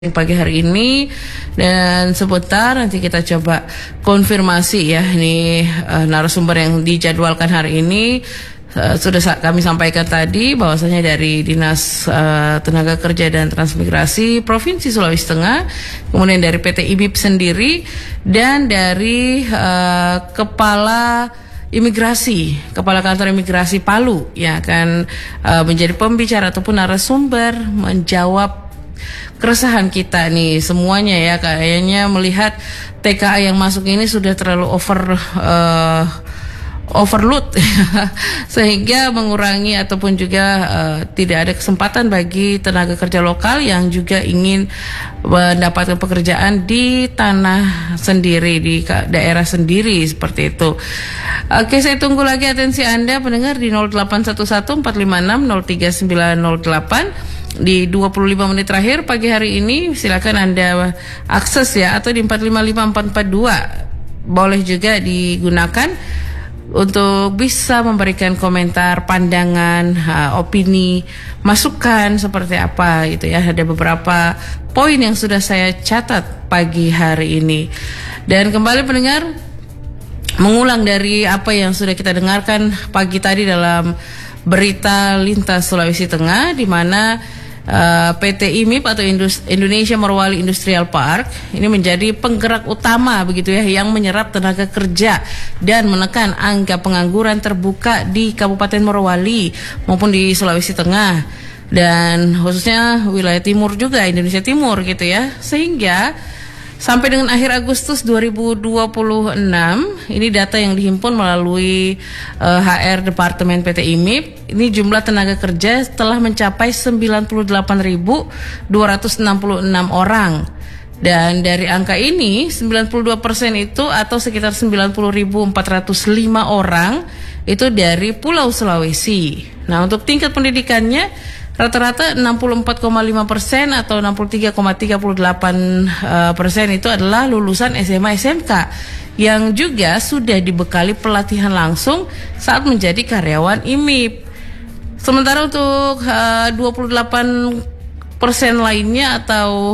pagi hari ini, dan sebentar nanti kita coba konfirmasi ya, ini narasumber yang dijadwalkan hari ini sudah kami sampaikan tadi bahwasanya dari Dinas Tenaga Kerja dan Transmigrasi Provinsi Sulawesi Tengah, kemudian dari PT IMIP sendiri, dan dari Kepala Kantor Imigrasi Palu yang akan menjadi pembicara ataupun narasumber menjawab keresahan kita nih semuanya ya. Kayaknya melihat TKA yang masuk ini sudah terlalu overload sehingga mengurangi ataupun juga tidak ada kesempatan bagi tenaga kerja lokal yang juga ingin mendapatkan pekerjaan di tanah sendiri, di daerah sendiri seperti itu. Oke, saya tunggu lagi atensi Anda pendengar di 0811-456-03908 di 25 menit terakhir pagi hari ini. Silakan Anda akses ya, atau di 455442 boleh juga digunakan untuk bisa memberikan komentar, pandangan, opini, masukan seperti apa gitu ya. Ada beberapa poin yang sudah saya catat pagi hari ini. Dan kembali pendengar, mengulang dari apa yang sudah kita dengarkan pagi tadi dalam berita lintas Sulawesi Tengah, di mana PT IMIP atau Indonesia Morowali Industrial Park ini menjadi penggerak utama begitu ya, yang menyerap tenaga kerja dan menekan angka pengangguran terbuka di Kabupaten Morowali maupun di Sulawesi Tengah, dan khususnya wilayah timur juga, Indonesia Timur gitu ya. Sehingga sampai dengan akhir Agustus 2026, ini data yang dihimpun melalui HR Departemen PT IMIP, ini jumlah tenaga kerja telah mencapai 98.266 orang. Dan dari angka ini 92% itu atau sekitar 90.405 orang itu dari Pulau Sulawesi. Nah, untuk tingkat pendidikannya rata-rata 64,5% atau 63,38% itu adalah lulusan SMA SMK yang juga sudah dibekali pelatihan langsung saat menjadi karyawan IMIP. Sementara untuk 28% lainnya atau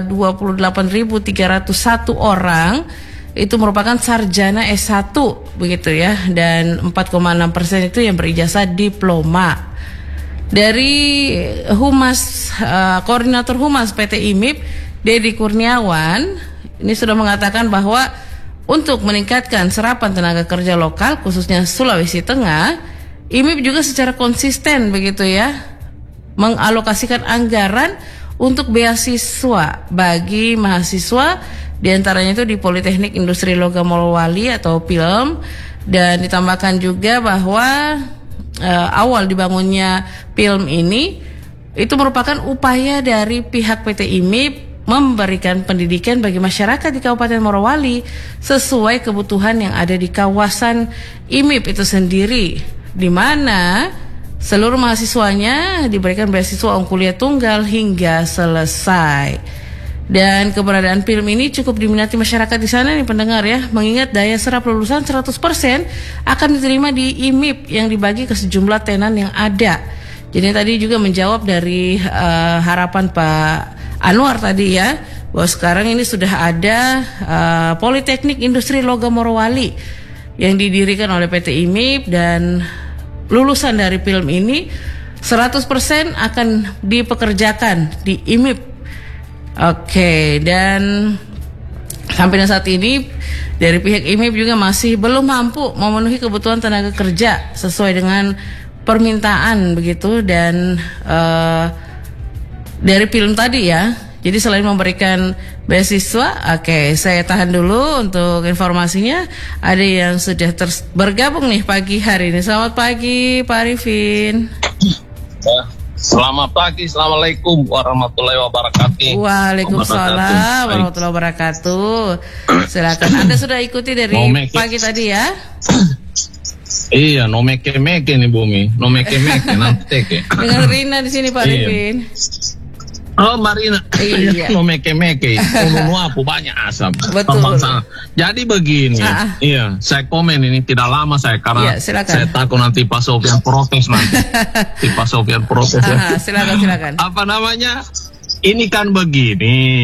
28.301 orang itu merupakan sarjana S1 begitu ya, dan 4,6% itu yang berijazah diploma. Dari Humas, Koordinator Humas PT IMIP, Dedi Kurniawan, ini sudah mengatakan bahwa untuk meningkatkan serapan tenaga kerja lokal khususnya Sulawesi Tengah, IMIP juga secara konsisten begitu ya mengalokasikan anggaran untuk beasiswa bagi mahasiswa, diantaranya itu di Politeknik Industri Logam Morowali atau PILM, dan ditambahkan juga bahwa awal dibangunnya PILM ini itu merupakan upaya dari pihak PT IMIP memberikan pendidikan bagi masyarakat di Kabupaten Morowali sesuai kebutuhan yang ada di kawasan IMIP itu sendiri, di mana seluruh mahasiswanya diberikan beasiswa kuliah tunggal hingga selesai. Dan keberadaan PILM ini cukup diminati masyarakat di sana nih pendengar ya, mengingat daya serap lulusan 100% akan diterima di IMIP yang dibagi ke sejumlah tenan yang ada. Jadi tadi juga menjawab dari harapan Pak Anwar tadi ya, bahwa sekarang ini sudah ada Politeknik Industri Logam Morowali yang didirikan oleh PT IMIP, dan lulusan dari PILM ini 100% akan dipekerjakan di IMIP. Oke, dan sampai saat ini dari pihak IMIP juga masih belum mampu memenuhi kebutuhan tenaga kerja sesuai dengan permintaan begitu, dan dari PILM tadi ya. Jadi selain memberikan beasiswa, oke, saya tahan dulu untuk informasinya. Ada yang sudah bergabung nih pagi hari ini. Selamat pagi Pak Arifin. Selamat pagi, assalamualaikum warahmatullahi wabarakatuh. Waalaikumsalam warahmatullahi wabarakatuh. Silakan, Anda sudah ikuti dari pagi tadi ya? Iya, no meke nih Bumi, no meke nanti ke. Dengan Rina di sini Pak Arifin. Oh Marina, iya. No meke, aku banyak asap. Betul. Jadi begini, iya, saya komen ini tidak lama karena saya takut nanti Pak Sofian protes nanti. Pak Sofian protes. Silakan. Apa namanya? Ini kan begini.